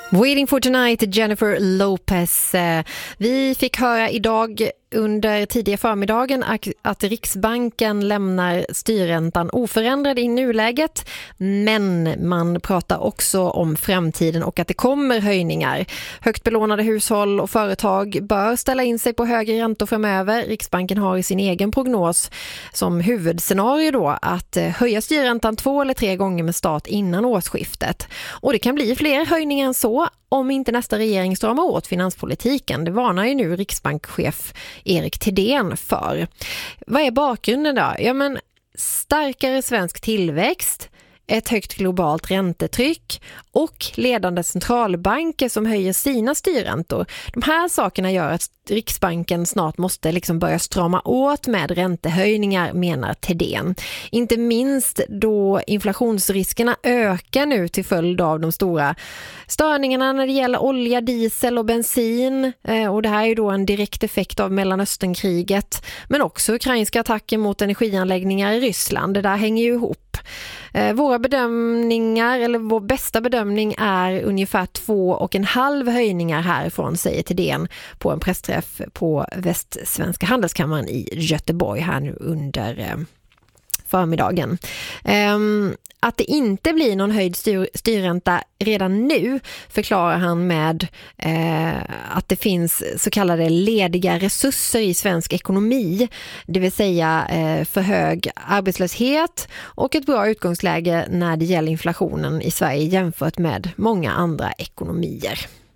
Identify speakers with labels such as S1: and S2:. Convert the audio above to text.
S1: Waiting for tonight, Jennifer Lopez. Vi fick höra idag under tidiga förmiddagen att Riksbanken lämnar styrräntan oförändrad i nuläget, men man pratar också om framtiden och att det kommer höjningar. Högt belånade hushåll och företag bör ställa in sig på högre räntor framöver. Riksbanken har i sin egen prognos som huvudscenario då att höja styrräntan 2 eller 3 gånger med start innan årsskiftet. Och det kan bli fler höjningar än så om inte nästa regering stramar åt finanspolitiken. Det varnar ju nu riksbankschef Erik Thedéen för. Vad är bakgrunden då? Ja, men starkare svensk tillväxt, ett högt globalt räntetryck och ledande centralbanker som höjer sina styrräntor. De här sakerna gör att Riksbanken snart måste börja strama åt med räntehöjningar, menar Thedéen. Inte minst då inflationsriskerna ökar nu till följd av de stora störningarna när det gäller olja, diesel och bensin. Och det här är ju då en direkt effekt av Mellanösternkriget, men också ukrainska attacker mot energianläggningar i Ryssland. Det där hänger ju ihop. Våra bedömningar, eller vår bästa bedömning är ungefär 2,5 höjningar härifrån, säger Thedéen på en pressträff på Västsvenska handelskammaren i Göteborg här nu under förmiddagen. Att det inte blir någon höjd styrränta redan nu förklarar han med att det finns så kallade lediga resurser i svensk ekonomi, det vill säga för hög arbetslöshet och ett bra utgångsläge när det gäller inflationen i Sverige jämfört med många andra ekonomier.